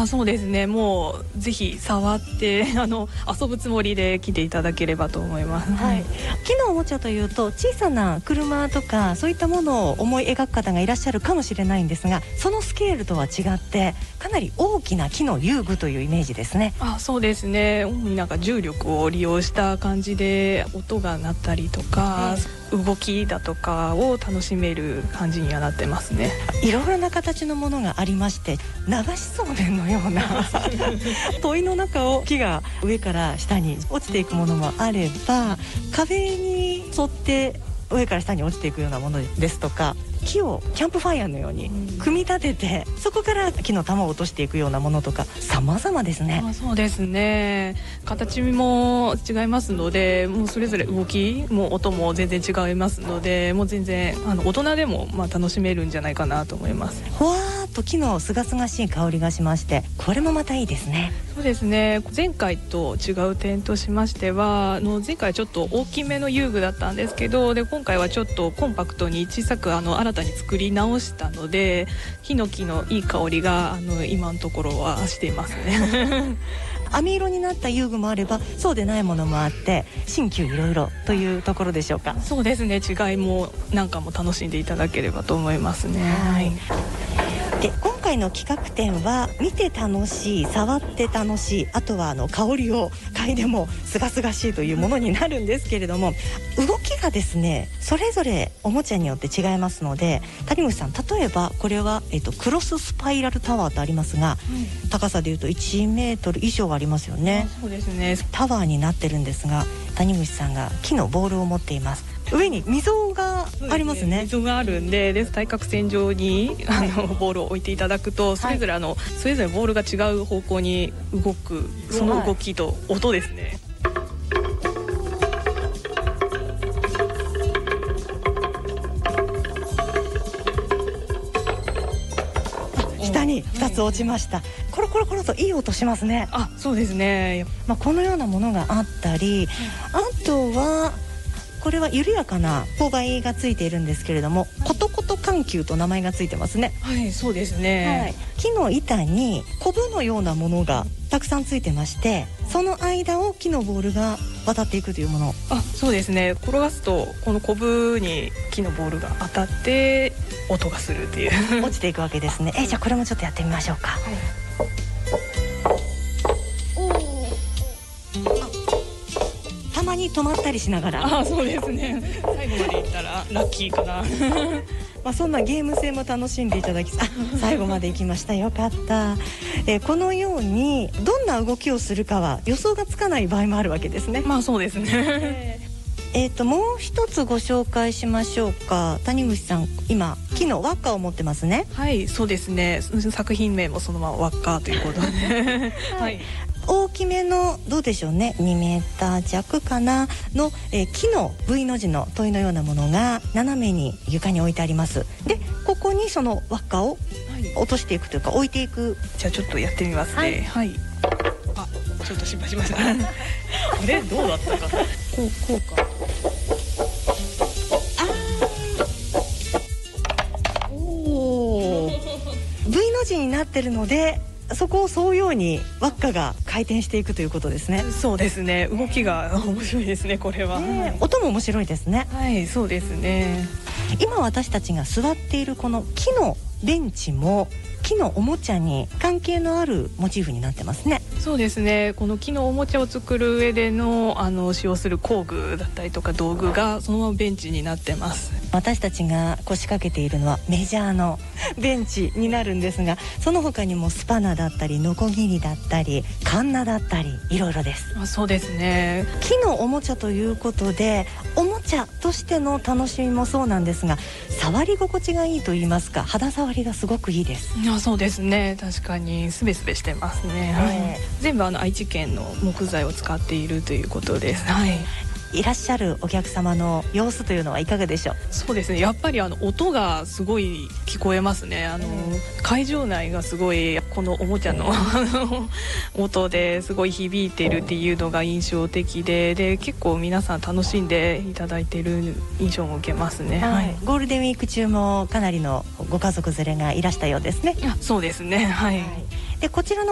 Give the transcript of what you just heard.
そうですね、もうぜひ触って遊ぶつもりで来ていただければと思います。 はい、木のおもちゃというと小さな車とかそういったものを思い描く方がいらっしゃるかもしれないんですが、そのスケールとは違ってかなり大きな木の遊具というイメージですね。 そうですね、主になんか重力を利用した感じで音が鳴ったりとか、動きだとかを楽しめる感じにはなってますね。 いろいろな形のものがありまして、流しそうめんのような問いの中を木が上から下に落ちていくものもあれば、壁に沿って上から下に落ちていくようなものですとか、木をキャンプファイヤーのように組み立てて、そこから木の玉を落としていくようなものとか様々ですね。 そうですね、形も違いますので、もうそれぞれ動きも音も全然違いますので、もう全然大人でも楽しめるんじゃないかなと思います。 ほわーっと木のすがすがしい香りがしまして、これもまたいいですね。 そうですね、前回と違う点としましては、前回はちょっと大きめの遊具だったんですけど、で今回はちょっとコンパクトに小さく新たに作り直したので、ヒノキのいい香りが今のところはしていますね。 飴色になった遊具もあればそうでないものもあって、新旧いろいろというところでしょうか。 そうですね、違いもなんかも楽しんでいただければと思いますね。はい、 で今回の企画展は見て楽しい、触って楽しい、あとは香りを嗅いでもすがすがしいというものになるんですけれども、動きがですねそれぞれおもちゃによって違いますので、谷口さん、例えばこれは、クロススパイラルタワーとありますが、高さでいうと1メートル以上ありますよね。 そうですね、 タワーになってるんですが、谷口さんが木のボールを持っています。上に溝がありますね。 溝があるんで、対角線上にボールを置いていただくと、それぞれボールが違う方向に動く、その動きと音ですね。 下に2つ落ちました。コロコロコロといい音しますね。 そうですね、 このようなものがあったり、あとはこれは緩やかな勾配がついているんですけれども、コトコト緩急と名前がついてますね。 はい、そうですね、 木の板にコブのようなものがたくさんついてまして、その間を木のボールが渡っていくというもの。 そうですね、転がすとこのコブに木のボールが当たって音がするっていう落ちていくわけですね。じゃあこれもちょっとやってみましょうか。たまに止まったりしながら。 そうですね、最後までいったらラッキーかな。 そんなゲーム性も楽しんでいただき、最後まで行きました。よかった。このようにどんな動きをするかは予想がつかない場合もあるわけですね。 そうですね。 もう一つご紹介しましょうか。谷口さん、今木の輪っかを持ってますね。 はい、そうですね、作品名もそのまま輪っかということではい、 大きめのどうでしょうね、2メーター弱かなの、木の V の字の問いのようなものが斜めに床に置いてあります。でここにその輪っかを落としていくというか置いていく。 じゃあちょっとやってみますね。はい、ちょっと失敗しましたあれどうだったかな。こうか。 V の字になってるので、そこを沿うように輪っかが回転していくということですね。 そうですね、動きが面白いですね、これは。 音も面白いですね。 はい、そうですね。 今私たちが座っているこの木のベンチも木のおもちゃに関係のあるモチーフになってますね。 そうですね、この木のおもちゃを作る上での使用する工具だったりとか道具がそのままベンチになってます。 私たちが腰掛けているのはメジャーのベンチになるんですが、その他にもスパナだったりノコギリだったりカンナだったりいろいろです。 そうですね、 木のおもちゃということで、おもちゃとしての楽しみもそうなんですが、触り心地がいいと言いますか、肌触りがすごくいいです。 そうですね、確かにスベスベしてますね。全部愛知県の木材を使っているということです。 いらっしゃるお客様の様子というのはいかがでしょう。 そうですね、やっぱり音がすごい聞こえますね。会場内がすごいこのおもちゃの音ですごい響いてるっていうのが印象的で、結構皆さん楽しんでいただいている印象も受けますね。 ゴールデンウィーク中もかなりのご家族連れがいらしたようですね。 そうですね。でこちらの